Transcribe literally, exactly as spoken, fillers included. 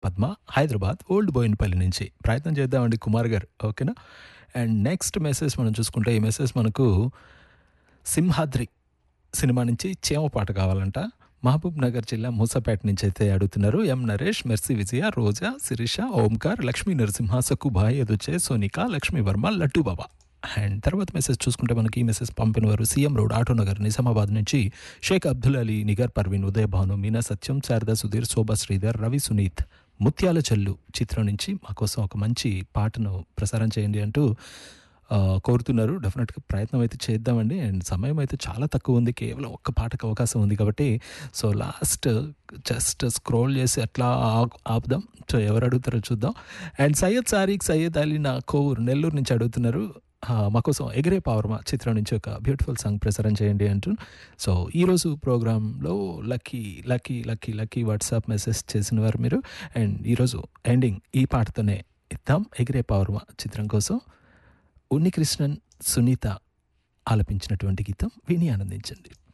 Padma Hyderabad old Boinapalli నుంచి. ప్రయత్నం చేద్దామండి కుమార్ గారు, ఓకేనా? అండ్ నెక్స్ట్ మెసేజ్ మనం చూసుకుంటే ఈ మెసేజ్ మనకు సింహాద్రి సినిమా నుంచి చీమ పాట కావాలంట. మహబూబ్ నగర్ జిల్లా మూసాపేట నుంచి అయితే అడుగుతున్నారు. ఎం Naresh, mercy Vijaya, Roja, Sirisha, Omkar, Lakshmi Narasimha, Sakkubai, ఎదుచే, Sonika, Lakshmi Varma, laddu Baba. And తర్వాత మెసేజ్ చూసుకుంటే మనకి ఈ మెసేజ్ పంపిన వారు సీఎం రోడ్ ఆటోనగర్ నిజామాబాద్ నుంచి షేక్ అబ్దుల్ అలీ, నిగర్ పర్వీన్, ఉదయ్ భాను, మీనా సత్యం, శారదా సుధీర్, శోభా శ్రీధర్, రవి సునీత్. ముత్యాల చెల్లు చిత్రం నుంచి మా కోసం ఒక మంచి పాటను ప్రసారం చేయండి అంటూ ఆ, కోరుతున్నారు. డెఫినెట్గా ప్రయత్నం అయితే చేద్దామండి. అండ్ సమయం అయితే చాలా తక్కువ ఉంది, కేవలం ఒక్క పాటకు అవకాశం ఉంది కాబట్టి సో లాస్ట్ జస్ట్ స్క్రోల్ చేసి అట్లా ఆ- ఆపుదాం. సో ఎవరు అడుగుతారో చూద్దాం. అండ్ సయ్యద్ సారిక్ సయ్యద్ అలీ నా కోర్ నెల్లూరు నుంచి అడుగుతున్నారు. ఆ, మా కోసం ఎగిరే పవర్మ చిత్రం నుంచి ఒక బ్యూటిఫుల్ సాంగ్ ప్రసారం చేయండి అంటూ. సో ఈరోజు ప్రోగ్రాంలో lucky lucky lucky lucky WhatsApp message చేసిన వారు మీరు. అండ్ ఈరోజు ఎండింగ్ ఈ పాటతోనే ఇద్దాం. ఎగిరే పవర్మ చిత్రం కోసం ఉన్నికృష్ణన్, సునీత ఆలపించినటువంటి గీతం విని ఆనందించండి.